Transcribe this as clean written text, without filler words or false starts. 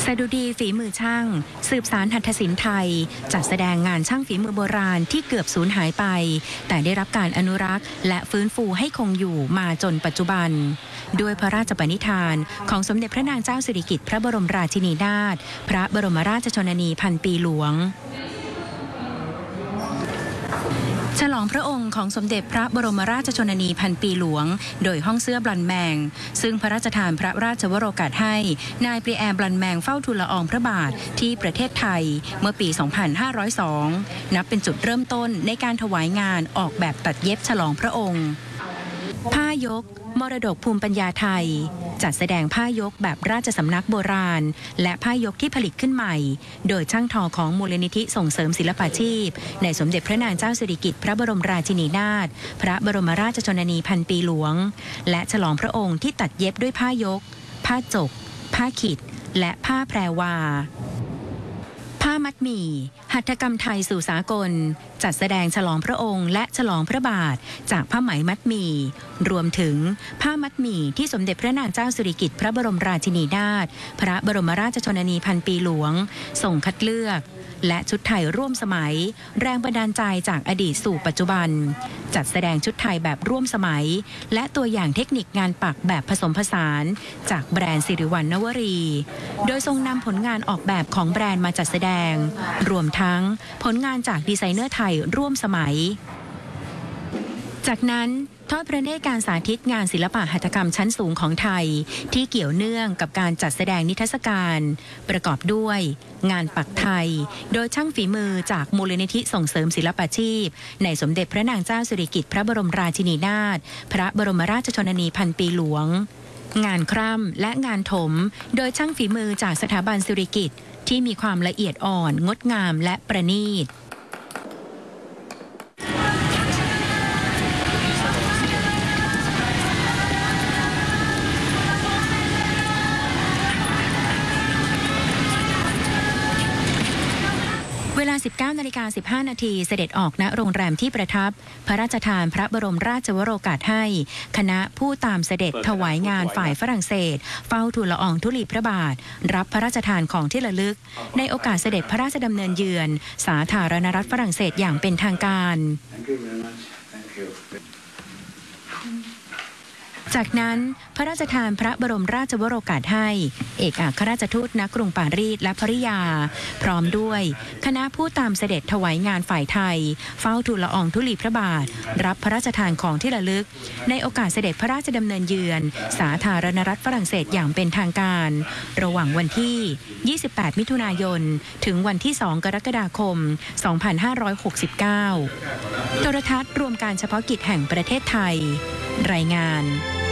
สดุดีฝีมือช่างสืบสานหัตถศิลป์ไทยจัดแสดงงานช่างฝีมือโบราณที่เกือบสูญหายไปแต่ได้รับการอนุรักษ์และฟื้นฟูให้คงอยู่มาจนปัจจุบันด้วยพระราชปณิธานของสมเด็จพระนางเจ้าสิริกิติ์พระบรมราชินีนาถพระบรมราชชนนีพันปีหลวงฉลองพระองค์ของสมเด็จพระบรมราชชนนีพันปีหลวงโดยห้องเสื้อบลันแมงซึ่งพระราชทานพระราชวโรกาสให้นายปรีแอร์บลันแมงเฝ้าทูลละอองพระบาทที่ประเทศไทยเมื่อปี 2502 นับเป็นจุดเริ่มต้นในการถวายงานออกแบบตัดเย็บฉลองพระองค์ผ้ายกมรดกภูมิปัญญาไทยจัดแสดงผ้ายกแบบราชสำนักโบราณและผ้ายกที่ผลิตขึ้นใหม่โดยช่างทอของมูลนิธิส่งเสริมศิลปาชีพในสมเด็จพระนางเจ้าสิริกิติ์พระบรมราชินีนาถพระบรมราชชนนีพันปีหลวงและฉลองพระองค์ที่ตัดเย็บด้วยผ้ายกผ้าจกผ้าขิดและผ้าแพรวาผ้ามัดหมี่หัตถกรรมไทยสู่สากลจัดแสดงฉลองพระองค์และฉลองพระบาทจากผ้าไหมมัดหมี่รวมถึงผ้ามัดหมี่ที่สมเด็จพระนางเจ้าสิริกิติ์พระบรมราชินีนาถพระบรมราชชนนีพันปีหลวงส่งคัดเลือกและชุดไทยร่วมสมัยแรงบันดาลใจจากอดีตสู่ปัจจุบันจัดแสดงชุดไทยแบบร่วมสมัยและตัวอย่างเทคนิคงานปักแบบผสมผสานจากแบรนด์สิริวัณณวรีโดยทรงนำผลงานออกแบบของแบรนด์มาจัดแสดงรวมทั้งผลงานจากดีไซเนอร์ไทยร่วมสมัยจากนั้นทอดพระเนตรการสาธิตงานศิลปะหัตถกรรมชั้นสูงของไทยที่เกี่ยวเนื่องกับการจัดแสดงนิทรรศการประกอบด้วยงานปักไทยโดยช่างฝีมือจากมูลนิธิส่งเสริมศิลปาชีพในสมเด็จพระนางเจ้าสิริกิติ์พระบรมราชินีนาถพระบรมราชชนนีพันปีหลวงงานคร่ำและงานถมโดยช่างฝีมือจากสถาบันสิริกิติ์ที่มีความละเอียดอ่อนงดงามและประณีตเวลา 19:15 น.เสด็จออกณโรงแรมที่ประทับพระราชทานพระบรมราชวโรกาสให้คณะผู้ตามเสด็จถวายงานฝ่ายฝรั่งเศสเฝ้าทูลละอองธุลีพระบาทรับพระราชทานของที่ระลึกในโอกาสเสด็จพระราชดำเนินเยือนสาธารณรัฐฝรั่งเศสอย่างเป็นทางการจากนั้นพระราชทานพระบรมราชวโรกาสให้เอกอัครราชทูตณกรุงปารีสและภริยาพร้อมด้วยคณะผู้ตามเสด็จถวายงานฝ่ายไทยเฝ้าทูลละอองธุลีพระบาทรับพระราชทานของที่ระลึกในโอกาสเสด็จพระราชดำเนินเยือนสาธารณรัฐฝรั่งเศสอย่างเป็นทางการระหว่างวันที่ 28 มิถุนายนถึงวันที่ 2 กรกฎาคม 2569 โทรทัศน์รวมการเฉพาะกิจแห่งประเทศไทยรายงาน